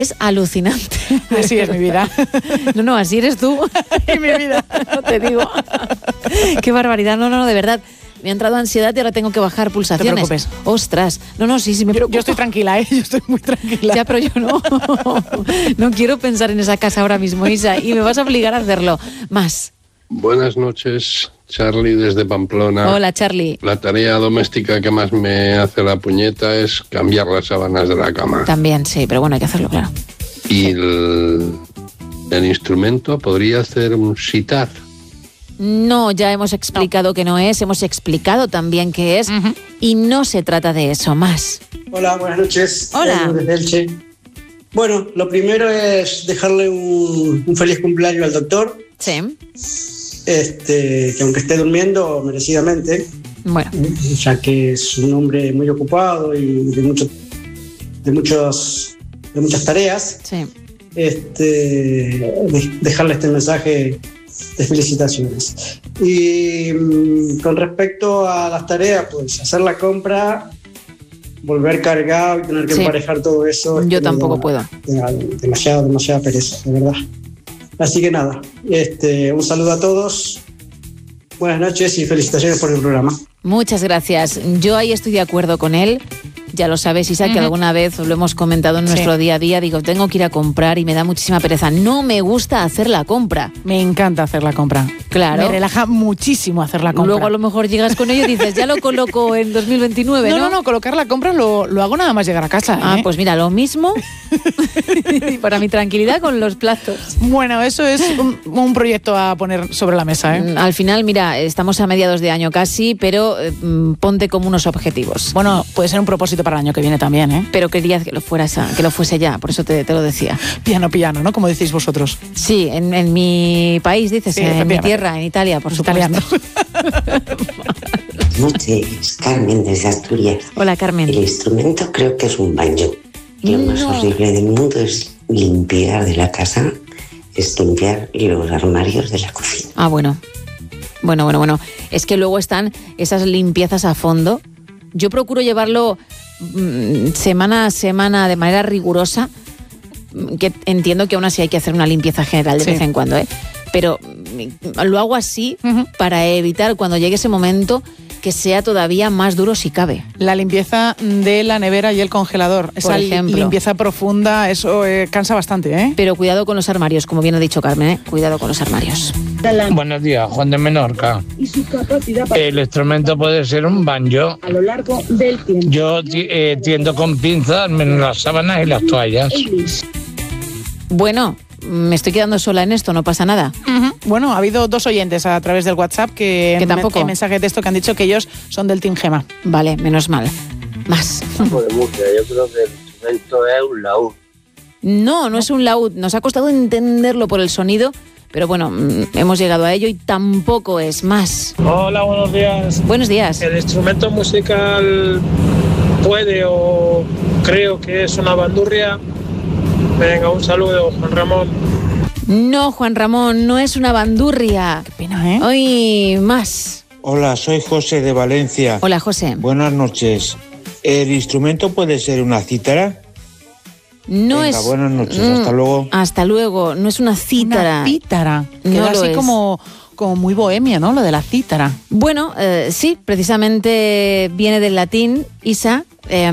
Es alucinante. Así es mi vida. No, así eres tú. Y mi vida. No te digo. Qué barbaridad. No, de verdad. Me ha entrado ansiedad y ahora tengo que bajar pulsaciones. No te preocupes. Ostras. Sí, me preocupa. Yo estoy tranquila, ¿eh? Yo estoy muy tranquila. Ya, pero yo no. No quiero pensar en esa casa ahora mismo, Isa, y me vas a obligar a hacerlo. Más. Buenas noches, Charlie desde Pamplona. Hola, Charlie. La tarea doméstica que más me hace la puñeta es cambiar las sábanas de la cama. También, sí, pero bueno, hay que hacerlo, claro. Y el instrumento podría hacer un sitar. No, ya hemos explicado que no es, hemos explicado también qué es, y no se trata de eso. Más. Hola, buenas noches. Hola. Desde Elche. Bueno, lo primero es dejarle un feliz cumpleaños al doctor. Sí. Que aunque esté durmiendo, merecidamente. Bueno. Ya que es un hombre muy ocupado y de muchas tareas. Sí. Dejarle este mensaje de felicitaciones. Y con respecto a las tareas, pues hacer la compra, volver cargado y tener que emparejar todo eso. Yo tampoco puedo. Demasiada pereza, de verdad. Así que nada, un saludo a todos, buenas noches y felicitaciones por el programa. Muchas gracias. Yo ahí estoy de acuerdo con él. Ya lo sabes, Isa, que alguna vez lo hemos comentado en nuestro día a día. Digo, tengo que ir a comprar y me da muchísima pereza. No me gusta hacer la compra. Me encanta hacer la compra. Claro. Me relaja muchísimo hacer la compra. Luego a lo mejor llegas con ello y dices, ya lo coloco en 2029, ¿no? No, colocar la compra lo hago nada más llegar a casa. Ah, pues mira, lo mismo. Para mi tranquilidad con los platos. Bueno, eso es un proyecto a poner sobre la mesa, ¿eh? Al final, mira, estamos a mediados de año casi, pero ponte como unos objetivos. Bueno, puede ser un propósito para el año que viene también, ¿eh? Pero quería que lo fuese ya, por eso te lo decía. Piano, ¿no? Como decís vosotros. Sí, en mi país, dices, sí, en mi tierra, en Italia, por supuesto. Italiano. Buenas noches, Carmen desde Asturias. Hola, Carmen. El instrumento creo que es un banjo. Lo más horrible del mundo es limpiar de la casa, es limpiar los armarios de la cocina. Ah, bueno. Es que luego están esas limpiezas a fondo. Yo procuro llevarlo semana a semana de manera rigurosa, que entiendo que aún así hay que hacer una limpieza general de vez en cuando, ¿eh? Pero lo hago así para evitar cuando llegue ese momento que sea todavía más duro si cabe. La limpieza de la nevera y el congelador. Esa limpieza profunda, eso cansa bastante, ¿eh? Pero cuidado con los armarios, como bien ha dicho Carmen, ¿eh? Cuidado con los armarios. Buenos días, Juan de Menorca. El instrumento puede ser un banjo. A lo largo del tiempo. Yo tiendo con pinzas menos las sábanas y las toallas. Bueno, me estoy quedando sola en esto, no pasa nada. Bueno, ha habido 2 oyentes a través del WhatsApp que tampoco. En mensaje de texto que han dicho que ellos son del Team Gema. Vale, menos mal. Más. Yo creo que el instrumento es un laúd. No es un laúd. Nos ha costado entenderlo por el sonido, pero bueno, hemos llegado a ello y tampoco es más. Hola, buenos días. Buenos días. El instrumento musical puede o creo que es una bandurria. Venga, un saludo, Juan Ramón. No, Juan Ramón, no es una bandurria. Qué pena, ¿eh? Hoy más. Hola, soy José de Valencia. Hola, José. Buenas noches. ¿El instrumento puede ser una cítara? No. Venga, buenas noches, hasta luego. Hasta luego, no es una cítara. Una cítara. No Queda lo así es. como muy bohemia, ¿no? Lo de la cítara. Bueno, sí, precisamente viene del latín, Isa,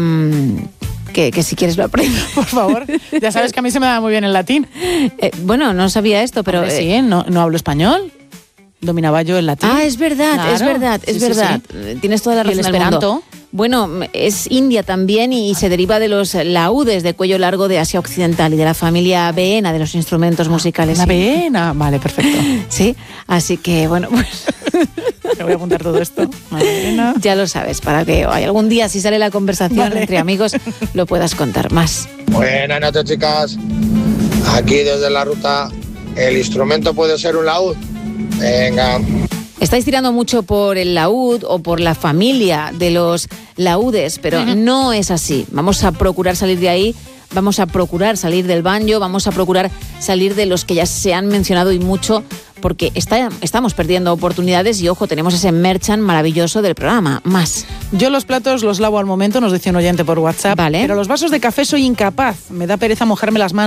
que si quieres lo aprendo. Por favor, ya sabes que a mí se me da muy bien el latín. Bueno, no sabía esto, pero... Hombre, sí, no hablo español. Dominaba yo el latín. Ah, es verdad, claro. es verdad. Sí. Tienes toda la razón del mundo. Bueno, es India también y se deriva de los laúdes de cuello largo de Asia Occidental y de la familia beena de los instrumentos musicales. La beena, vale, perfecto. Sí, así que bueno, pues... Me voy a apuntar todo esto. Ya lo sabes, para que algún día, si sale la conversación entre amigos, lo puedas contar más. Buenas noches, chicas. Aquí desde la ruta, ¿el instrumento puede ser un laúd? Venga. Estáis tirando mucho por el laúd o por la familia de los laúdes, pero no es así. Vamos a procurar salir de ahí, vamos a procurar salir del banjo, vamos a procurar salir de los que ya se han mencionado y mucho porque estamos perdiendo oportunidades y, ojo, tenemos ese merchan maravilloso del programa. Más. Yo los platos los lavo al momento, nos dice un oyente por WhatsApp, vale. Pero los vasos de café soy incapaz. Me da pereza mojarme las manos.